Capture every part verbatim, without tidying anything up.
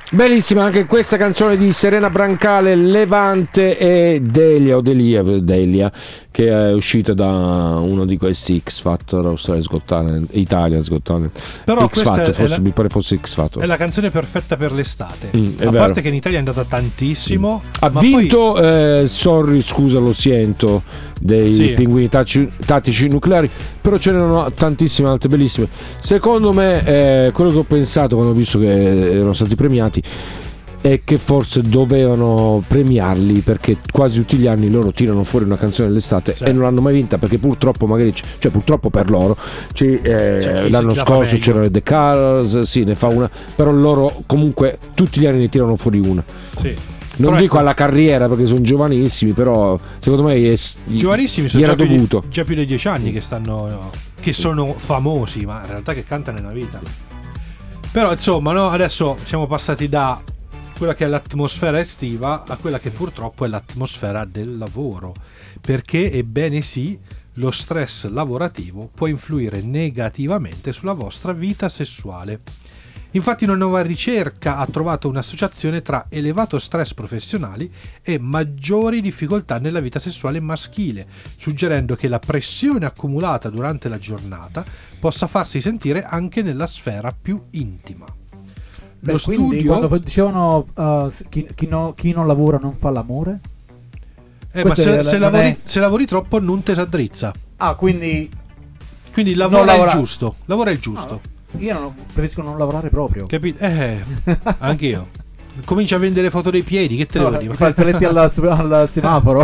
Bellissima anche questa canzone di Serena Brancale, Levante e Delia o Delia, Delia che è uscita da uno di questi X Factor, Australia Got Talent, Italia Got Talent. Però X Factor, forse la, mi pare fosse X Factor. È la canzone perfetta per l'estate. Mm, a vero. parte che in Italia è andata tantissimo. Mm. Ha vinto, poi... eh, sorry, scusa, lo sento, dei sì. Pinguini tattici, tattici nucleari, però ce n'erano tantissime altre bellissime. Secondo me, eh, quello che ho pensato quando ho visto che erano stati premiati è che forse dovevano premiarli, perché quasi tutti gli anni loro tirano fuori una canzone dell'estate sì. e non l'hanno mai vinta, perché purtroppo magari cioè purtroppo per loro eh, cioè, l'anno scorso c'erano le The Colors, sì, ne fa una, però loro comunque tutti gli anni ne tirano fuori una. Sì. Non però dico ecco, alla carriera perché sono giovanissimi, però secondo me è, giovanissimi sono già più, dovuto. Di, già più di dieci anni che stanno che sono famosi, ma in realtà che cantano nella vita. Però insomma, no, adesso siamo passati da quella che è l'atmosfera estiva a quella che purtroppo è l'atmosfera del lavoro, perché ebbene sì, lo stress lavorativo può influire negativamente sulla vostra vita sessuale. Infatti una nuova ricerca ha trovato un'associazione tra elevato stress professionali e maggiori difficoltà nella vita sessuale maschile, suggerendo che la pressione accumulata durante la giornata possa farsi sentire anche nella sfera più intima. Beh, Lo quindi studio... quando dicevano uh, chi, chi, no, chi non lavora non fa l'amore, eh, ma se, se, lavori, è... se lavori troppo non te s'addrizza. Ah, quindi quindi lavora il giusto. Lavora il giusto. Ah, io non, preferisco non lavorare proprio. Capito? Eh, anche io. Comincia a vendere foto dei piedi, che te no, devo dire? I fazzoletti al, al semaforo.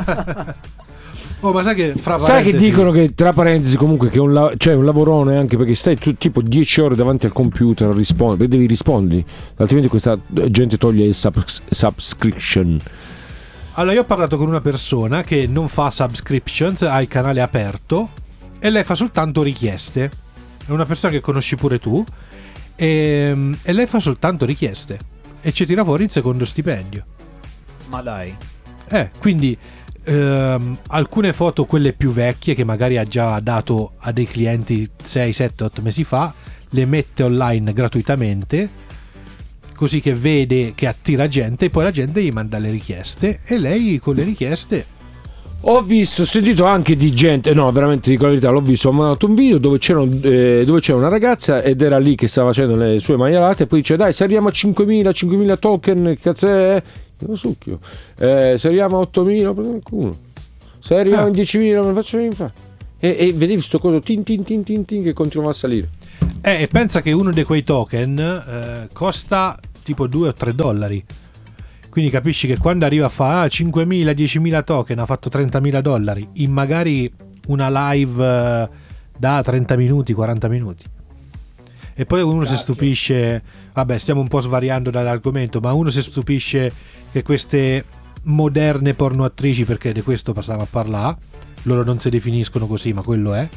Oh, ma sai che fra sai che dicono che tra parentesi comunque che un, la- cioè un lavorone, anche perché stai tu, tipo dieci ore davanti al computer a rispondere, devi rispondere, altrimenti questa gente toglie il sub- subscription. Allora io ho parlato con una persona che non fa subscriptions, ha il canale aperto e lei fa soltanto richieste. È una persona che conosci pure tu e, e lei fa soltanto richieste e ci tira fuori il secondo stipendio. Ma dai. Eh, quindi ehm, alcune foto, quelle più vecchie che magari ha già dato a dei clienti sei, sette, otto mesi fa, le mette online gratuitamente, così che vede che attira gente e poi la gente gli manda le richieste e lei con le richieste. Ho visto, ho sentito anche di gente, no veramente dico la verità, l'ho visto, ho mandato un video dove c'era, eh, dove c'era una ragazza ed era lì che stava facendo le sue maialate e poi dice dai se arriviamo a cinquemila token, che cazzo è? Io succhio, eh, se arriviamo a ottomila, se arriviamo a diecimila me lo faccio venire. E, e vedevi sto coso tin tin tin tin tin che continua a salire. Eh, e pensa che uno di quei token eh, costa tipo due o tre dollari. Quindi capisci che quando arriva a fare ah, cinquemila, diecimila token ha fatto trentamila dollari in magari una live eh, da trenta minuti, quaranta minuti. E poi uno Cacchio. si stupisce, vabbè stiamo un po' svariando dall'argomento, ma uno si stupisce che queste moderne porno attrici, perché di questo passavamo a parlare, loro non si definiscono così ma quello è,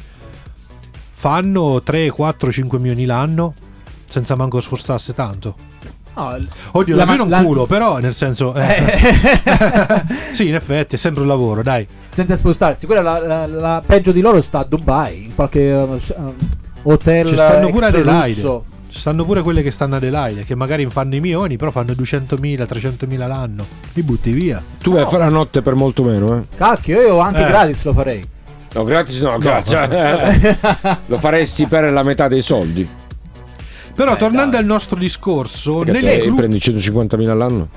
fanno tre, quattro, cinque milioni l'anno senza manco sforzarsi tanto. Oh, oddio, la mano un culo, però nel senso eh. sì, in effetti è sempre un lavoro, dai, senza spostarsi. Quella la, la, la peggio di loro sta a Dubai, in qualche uh, hotel. Ci stanno pure Adelaide, russo. Ci stanno pure quelle che stanno ad Adelaide, che magari fanno i milioni, però fanno duecentomila, trecentomila l'anno. Li butti via. Tu vai no. a fare la notte per molto meno, eh. Cacchio, io anche eh. gratis lo farei. No, gratis no, no grazie. Lo faresti per la metà dei soldi. Però eh, tornando dai. al nostro discorso, nel nel gruppo... prendi centocinquantamila all'anno?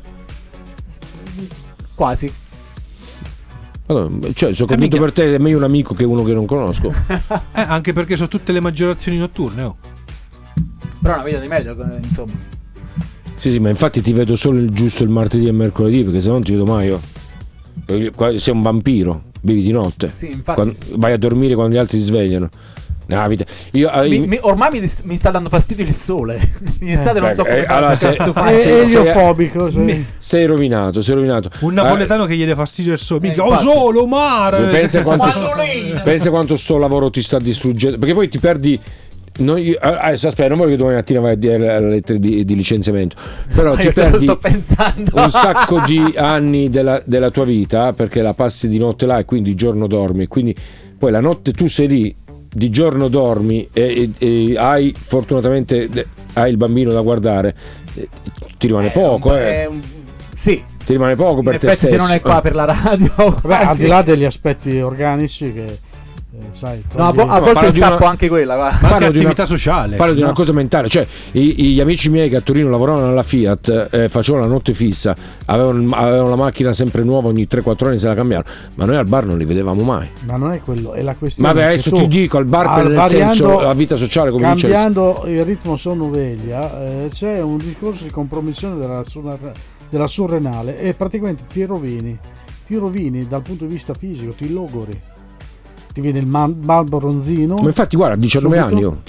Quasi. Allora, cioè, sono convinto eh, per te è meglio un amico che uno che non conosco. eh, anche perché sono tutte le maggiorazioni notturne, oh. Però una vita di merito, insomma. Sì, sì, ma infatti ti vedo solo il giusto il martedì e il mercoledì, perché se no non ti vedo mai io. Sei un vampiro, vivi di notte. Sì, infatti. Quando vai a dormire quando gli altri si svegliano. No, vita. Io, mi, io... mi, ormai mi, mi sta dando fastidio il sole. In estate eh, non so come eh, allora, sei, fare. È eliofobico. Sei. sei rovinato, sei rovinato. Un napoletano eh, che gli dà fastidio il sole. Mica, eh, oh solo mare. Pensa quanto, pensa quanto sto lavoro ti sta distruggendo. Perché poi ti perdi. Noi, adesso aspetta, non voglio che domani mattina vai a dire la lettera di, di licenziamento, però ti perdi sto pensando. un sacco di anni della, della tua vita perché la passi di notte là e quindi di giorno dormi, quindi poi la notte tu sei lì, di giorno dormi e, e, e hai fortunatamente hai il bambino da guardare, eh, ti rimane Eh, poco, un- eh. è un- Sì, Ti rimane poco in per te effetti stesso. se non è qua Eh. per la radio, Beh, al quasi. di là degli aspetti organici che eh, sai, No, a, togli- vo- a Ma volte parlo di scappo una- anche quella, guarda. Ma anche Parlo di una- attività sociale. Parlo di No. una cosa mentale, cioè i- gli amici miei che a Torino lavoravano alla Fiat, eh, facevano la notte fissa, avevano, avevano la macchina sempre nuova, ogni tre quattro anni se la cambiavano, ma noi al bar non li vedevamo mai. ma non è quello, è la questione. Vabbè, che adesso tu, ti dico, al bar al- nel variando- senso la vita sociale, come dice il- cambiando il ritmo sonno-veglia, eh, c'è un discorso di compromissione della, surna- della surrenale e praticamente ti rovini, ti rovini dal punto di vista fisico, ti logori, ti viene il mal- mal bronzino. Ma infatti guarda, a diciannove Subito? anni io.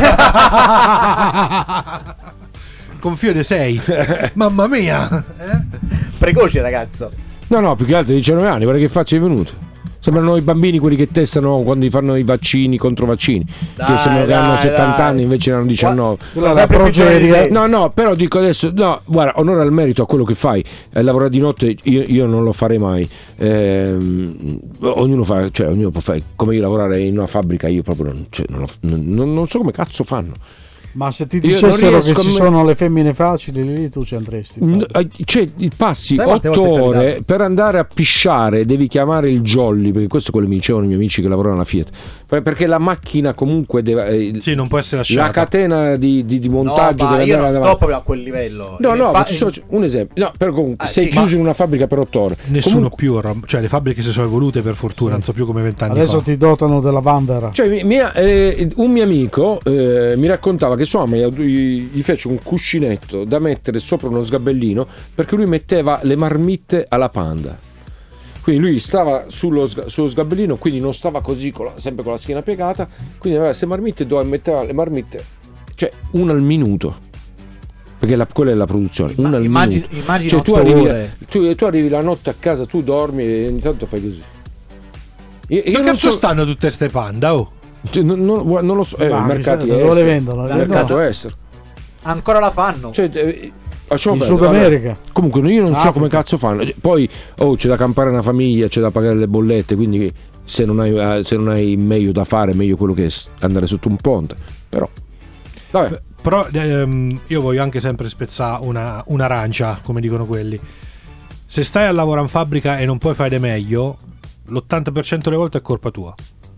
Confio di sei. Mamma mia. Eh? Precoce, ragazzo. No, no, più che altro a diciannove anni, guarda che faccia è venuto. Sembrano i bambini quelli che testano quando gli fanno i vaccini contro vaccini. Dai, che sembrano che dai, hanno settanta dai. anni, invece ne hanno diciannove. Quella è la sempre più giovani di progeria. me. No, no, però dico adesso, no, guarda, onore al merito a quello che fai. Eh, lavorare di notte io, io non lo farei mai. Ehm, ognuno fa, cioè, ognuno può fare. Come io lavorare in una fabbrica, io proprio non, cioè, non, lo- non- non so come cazzo fanno. Ma se ti Io non dicessero che riesco a ci me- sono le femmine facili, lì tu ci andresti. Mm, infatti. eh, Cioè, passi Sai quante otto volte è ore capitato? per andare a pisciare, devi chiamare il jolly, perché questo è quello che mi dicevano i miei amici che lavorano alla Fiat. Per- Perché la macchina comunque deve. eh, Sì, non può essere la lasciata. catena di, di- di montaggio no, ma deve io andare non avanti. sto proprio a quel livello. No, In no, fa- ma ci sono- un esempio. No, però comunque Ah, sei sì, chiuso ma- in una fabbrica per otto ore. Nessuno Comunque- più ora, cioè le fabbriche si sono evolute per fortuna, non so più come vent'anni Adesso fa. ti dotano della Vanvera. Cioè, mi- mia- eh, un mio amico eh, mi raccontava che sua mamma gli, gli fece un cuscinetto da mettere sopra uno sgabellino perché lui metteva le marmitte alla Panda. Quindi lui stava sullo, sga- sullo sgabellino, quindi non stava così con la- sempre con la schiena piegata, quindi aveva queste marmitte dove metteva le marmitte, cioè una al minuto. Perché la, quella è la produzione, una al immagini, minuto. immagini Cioè, tu otto arrivi, ore. tu, tu arrivi la notte a casa, tu dormi e ogni tanto fai così. Io, io Che non cazzo so, stanno tutte ste panda? Oh. cioè, non, non- non lo so, eh, Ma i mercati chissà, dove le esteri. vendono? Le Il vendono mercato estero. Ancora la fanno. Cioè, eh, lasciamo in perdere, Sud vabbè. America. Comunque io non so Africa. come cazzo fanno. Poi oh, c'è da campare una famiglia, c'è da pagare le bollette, quindi se non hai, eh, se non hai meglio da fare, meglio quello che è s- andare sotto un ponte. Però vabbè, Però ehm, io voglio anche sempre spezzare una, un'arancia, come dicono quelli. Se stai a lavorare in fabbrica e non puoi fare meglio, l'ottanta per cento delle volte è colpa tua.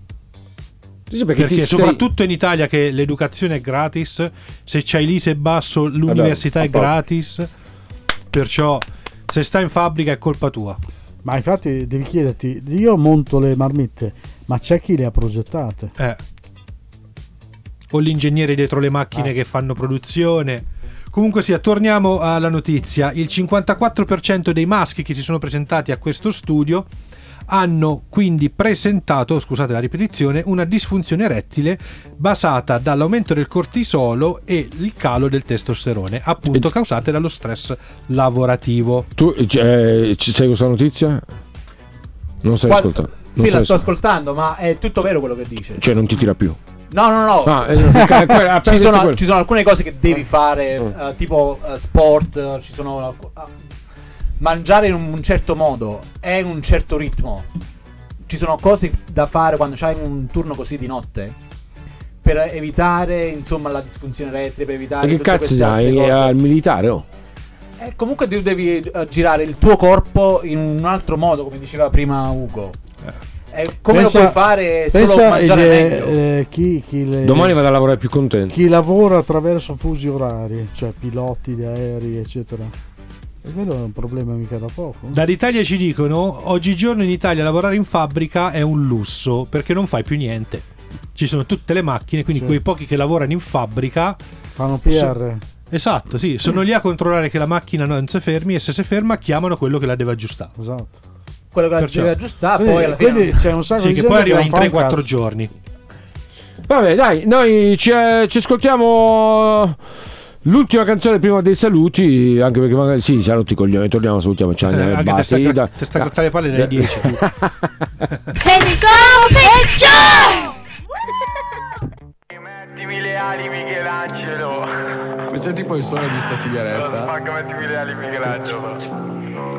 sì, perché, Perché ti stai- soprattutto in Italia che l'educazione è gratis, se c'hai l'I S E E basso l'università Vabbè, è a poco. gratis, perciò se stai in fabbrica è colpa tua. Ma infatti devi chiederti, io monto le marmitte, ma c'è chi le ha progettate? Eh. O l'ingegnere dietro le macchine Ah. che fanno produzione. Comunque sia, torniamo alla notizia. Il cinquantaquattro per cento dei maschi che si sono presentati a questo studio hanno quindi presentato, scusate la ripetizione, una disfunzione erettile basata dall'aumento del cortisolo e il calo del testosterone, appunto E- causate dallo stress lavorativo. tu eh, ci sai questa notizia? Non stai Qua- ascoltando? Non Sì, la stai sto ascoltando. ascoltando, ma è tutto vero quello che dice. Cioè non ti tira più. No, no, no. Ah, eh, perché- quella- appena ci, detto sono, quello. ci sono alcune cose che devi fare, Mm. eh, tipo eh, sport, eh, ci sono alc- ah, mangiare in un certo modo è un certo ritmo. Ci sono cose da fare quando c'hai un turno così di notte per evitare, insomma, la disfunzione erettile, per evitare E che tutte cazzo queste altre sai? cose. Al militare, oh. Eh, comunque tu devi eh, girare il tuo corpo in un altro modo, come diceva prima Ugo. Eh, come Pensa- lo puoi fare solo Pensa mangiare eh, meglio? eh, chi, chi, le- Domani vado a lavorare più contento. chi lavora attraverso fusi orari, cioè piloti di aerei, eccetera. E quello è un problema mica da poco. Dall'Italia ci dicono, oggigiorno in Italia lavorare in fabbrica è un lusso perché non fai più niente. Ci sono tutte le macchine, quindi Sì. quei pochi che lavorano in fabbrica. Fanno P R. Esatto, sì, sono lì a controllare che la macchina non si fermi e se si ferma chiamano quello che la deve aggiustare. Esatto. Quello che la Perciò- deve aggiustare, Quindi, poi alla fine quindi c'è un sacco Sì, di che gente poi arriva non in fa un tre quattro cazzo. giorni. Vabbè, dai, noi ci, eh, ci ascoltiamo l'ultima canzone prima dei saluti, anche perché magari sì, saluti coglioni, torniamo, salutiamo, ciao, andiamo, Anche te basta, sta, io da- te sta a grattare le palle dalle dieci. tu. Pensavo peggio! Mettimi le ali Michelangelo. Questo è tipo il suono di sta sigaretta. Spacca, mettimi le ali Michelangelo.